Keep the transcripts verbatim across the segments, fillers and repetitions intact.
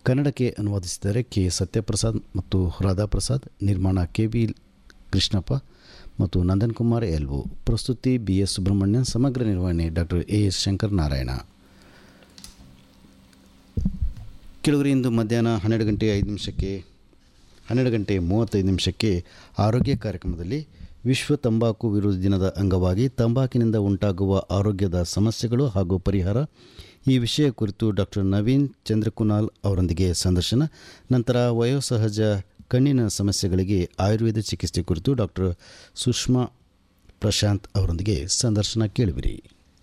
ಕನ್ನಡಕ್ಕೆ ಅನುವಾದಿಸಿದರೆ ಕೆ ಸತ್ಯಪ್ರಸಾದ್ ಮತ್ತು ರಾಧಾಪ್ರಸಾದ್. ನಿರ್ಮಾಣ ಕೆ ವಿ ಕೃಷ್ಣಪ್ಪ ಮತ್ತು ನಂದನ್ ಕುಮಾರ್ ಎಲ್ವು. ಪ್ರಸ್ತುತಿ ಬಿ ಎಸ್ ಸುಬ್ರಹ್ಮಣ್ಯನ್. ಸಮಗ್ರ ನಿರ್ವಹಣೆ doctor A S Shankar Narayana. ಕೆಲವರಿಗೆ ಇಂದು ಮಧ್ಯಾಹ್ನ ಹನ್ನೆರಡು ಗಂಟೆ ಐದು ನಿಮಿಷಕ್ಕೆ ಹನ್ನೆರಡು ಗಂಟೆ ಮೂವತ್ತೈದು ನಿಮಿಷಕ್ಕೆ ಆರೋಗ್ಯ ಕಾರ್ಯಕ್ರಮದಲ್ಲಿ ವಿಶ್ವ ತಂಬಾಕು ವಿರೋಧಿ ದಿನದ ಅಂಗವಾಗಿ ತಂಬಾಕಿನಿಂದ ಉಂಟಾಗುವ ಆರೋಗ್ಯದ ಸಮಸ್ಯೆಗಳು ಹಾಗೂ ಪರಿಹಾರ, ಈ ವಿಷಯ ಕುರಿತು ಡಾಕ್ಟರ್ ನವೀನ್ ಚಂದ್ರಕುನಾಲ್ ಅವರೊಂದಿಗೆ ಸಂದರ್ಶನ. ನಂತರ ವಯೋಸಹಜ ಕಣ್ಣಿನ ಸಮಸ್ಯೆಗಳಿಗೆ ಆಯುರ್ವೇದ ಚಿಕಿತ್ಸೆ ಕುರಿತು ಡಾಕ್ಟರ್ ಸುಷ್ಮಾ ಪ್ರಶಾಂತ್ ಅವರೊಂದಿಗೆ ಸಂದರ್ಶನ ಕೇಳುವಿರಿ.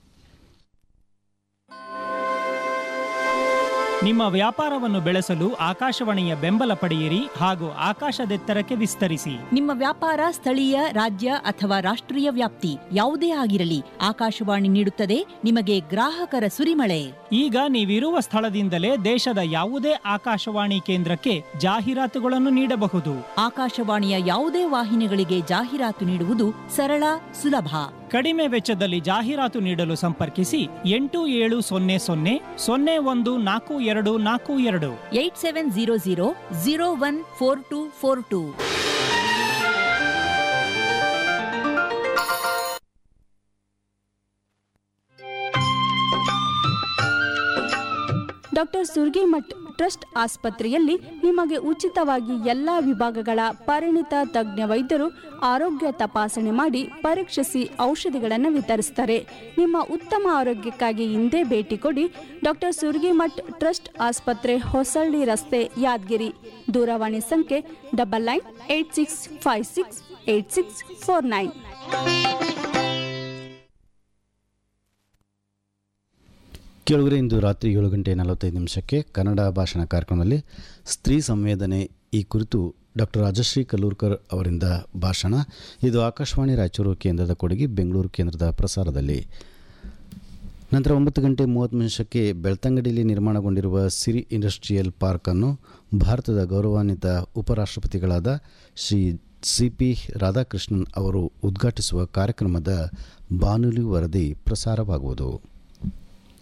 ನಿಮ್ಮ ವ್ಯಾಪಾರವನ್ನು ಬೆಳೆಸಲು ಆಕಾಶವಾಣಿಯ ಬೆಂಬಲ ಪಡೆಯಿರಿ ಹಾಗೂ ಆಕಾಶದೆತ್ತರಕ್ಕೆ ವಿಸ್ತರಿಸಿ. ನಿಮ್ಮ ವ್ಯಾಪಾರ ಸ್ಥಳೀಯ, ರಾಜ್ಯ ಅಥವಾ ರಾಷ್ಟ್ರೀಯ ವ್ಯಾಪ್ತಿ ಯಾವುದೇ ಆಗಿರಲಿ, ಆಕಾಶವಾಣಿ ನೀಡುತ್ತದೆ ನಿಮಗೆ ಗ್ರಾಹಕರ ಸುರಿಮಳೆ. ಈಗ ನೀವಿರುವ ಸ್ಥಳದಿಂದಲೇ ದೇಶದ ಯಾವುದೇ ಆಕಾಶವಾಣಿ ಕೇಂದ್ರಕ್ಕೆ ಜಾಹೀರಾತುಗಳನ್ನು ನೀಡಬಹುದು. ಆಕಾಶವಾಣಿಯ ಯಾವುದೇ ವಾಹಿನಿಗಳಿಗೆ ಜಾಹೀರಾತು ನೀಡುವುದು ಸರಳ, ಸುಲಭ. ಕಡಿಮೆ ವೆಚ್ಚದಲ್ಲಿ ಜಾಹೀರಾತು ನೀಡಲು ಸಂಪರ್ಕಿಸಿ ಎಂಟು ಏಳು ಸೊನ್ನೆ ಸೊನ್ನೆ ಸೊನ್ನೆ ಒಂದು ನಾಲ್ಕು ಎರಡು ನಾಲ್ಕು ಎರಡು eight seven zero zero zero one four to four to. Doctor Surgimath trust ಆಸ್ಪತ್ರೆಯಲ್ಲಿ ನಿಮಗೆ ಉಚಿತವಾಗಿ ಎಲ್ಲ ವಿಭಾಗಗಳ ಪರಿಣಿತ ತಜ್ಞ ವೈದ್ಯರು ಆರೋಗ್ಯ ತಪಾಸಣೆ ಮಾಡಿ ಪರೀಕ್ಷಿಸಿ ಔಷಧಿಗಳನ್ನು ವಿತರಿಸುತ್ತಾರೆ. ನಿಮ್ಮ ಉತ್ತಮ ಆರೋಗ್ಯಕ್ಕಾಗಿ ಹಿಂದೆ ಭೇಟಿ ಕೊಡಿ. ಡಾಕ್ಟರ್ ಸುರ್ಗಿಮಠ್ ಟ್ರಸ್ಟ್ ಆಸ್ಪತ್ರೆ, ಹೊಸಳ್ಳಿ ರಸ್ತೆ, ಯಾದಗಿರಿ. ದೂರವಾಣಿ ಸಂಖ್ಯೆ double nine eight six five six eight six four nine. ಕೇಳುಗರೆ, ಇಂದು ರಾತ್ರಿ ಏಳು ಗಂಟೆ ನಲವತ್ತೈದು ನಿಮಿಷಕ್ಕೆ ಕನ್ನಡ ಭಾಷಣ ಕಾರ್ಯಕ್ರಮದಲ್ಲಿ ಸ್ತ್ರೀ ಸಂವೇದನೆ ಈ ಕುರಿತು ಡಾಕ್ಟರ್ ರಾಜಶ್ರೀ ಕಲ್ಲೂರ್ಕರ್ ಅವರಿಂದ ಭಾಷಣ. ಇದು ಆಕಾಶವಾಣಿ ರಾಯಚೂರು ಕೇಂದ್ರದ ಕೊಡುಗೆ, ಬೆಂಗಳೂರು ಕೇಂದ್ರದ ಪ್ರಸಾರದಲ್ಲಿ. ನಂತರ ಒಂಬತ್ತು ಗಂಟೆ ಮೂವತ್ತು ನಿಮಿಷಕ್ಕೆ ಬೆಳ್ತಂಗಡಿಯಲ್ಲಿ ನಿರ್ಮಾಣಗೊಂಡಿರುವ ಸಿರಿ ಇಂಡಸ್ಟ್ರಿಯಲ್ ಪಾರ್ಕನ್ನು ಭಾರತದ ಗೌರವಾನ್ವಿತ ಉಪರಾಷ್ಟ್ರಪತಿಗಳಾದ ಶ್ರೀ ಸಿ ಪಿ ರಾಧಾಕೃಷ್ಣನ್ ಅವರು ಉದ್ಘಾಟಿಸುವ ಕಾರ್ಯಕ್ರಮದ ಬಾನುಲಿ ವರದಿ ಪ್ರಸಾರವಾಗುವುದು.